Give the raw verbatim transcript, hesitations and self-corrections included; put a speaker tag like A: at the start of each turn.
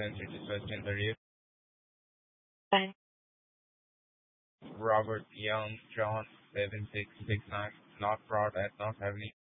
A: to enter this first interview.
B: Fine.
A: Robert Young John seven six six nine. Not fraud at not having